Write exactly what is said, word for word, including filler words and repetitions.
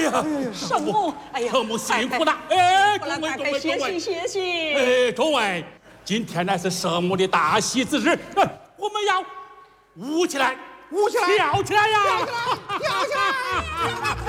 呀， 圣母，哎呀， 圣母辛苦了。哎，各位各位各谢谢位， 谢谢。 哎，各位，今天乃是圣母的大喜之日，我们要舞起来， 舞起来， 跳起来呀！ 跳起来，跳起来！